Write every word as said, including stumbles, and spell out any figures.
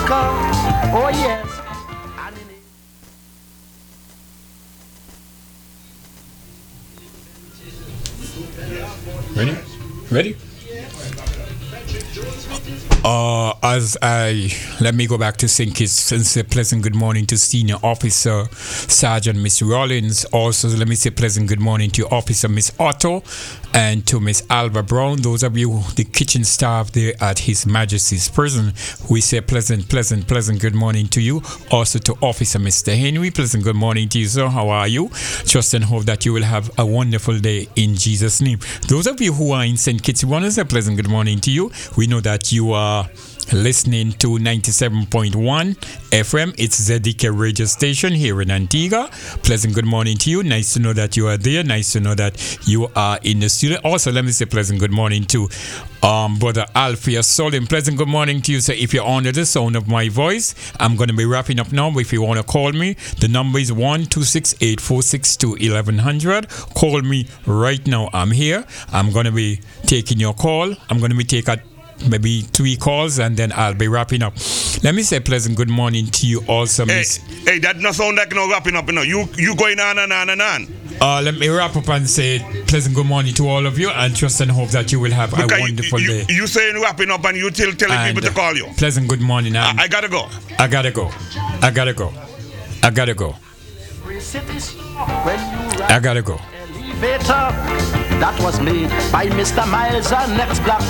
Jamaica. Oh yes. Ready? Ready? Uh, as I let me go back to Saint Kitts and say pleasant good morning to Senior Officer Sergeant Miss Rollins. Also, let me say pleasant good morning to Officer Miss Otto and to Miss Alba Brown. Those of you, the kitchen staff there at His Majesty's Prison, we say pleasant, pleasant, pleasant good morning to you. Also to Officer Mister Henry, pleasant good morning to you, sir. How are you? Trust and hope that you will have a wonderful day in Jesus' name. Those of you who are in Saint Kitts, we want to say pleasant good morning to you. We know that you are listening to ninety-seven point one F M. It's Z D K radio station here in Antigua. Pleasant good morning to you. Nice to know that you are there. Nice to know that you are in the studio. Also, let me say pleasant good morning to um, Brother Alpheus Solin. Pleasant good morning to you. So if you're under the sound of my voice, I'm going to be wrapping up now. If you want to call me, the number is one two six eight four six two one one zero zero. Call me right now. I'm here. I'm going to be taking your call. I'm going to be taking maybe three calls and then I'll be wrapping up. Let me say pleasant good morning to you also, hey, Miss. Hey, that no sound like no wrapping up, you know. You you going on and on and on. Uh, let me wrap up and say pleasant good morning to all of you and trust and hope that you will have because a wonderful you, you, day. You saying wrapping up and you still telling and people to call you. Pleasant good morning. I, I gotta go. I gotta go. I gotta go. I gotta go. I gotta go. That was made by Mister Miles and Next Black.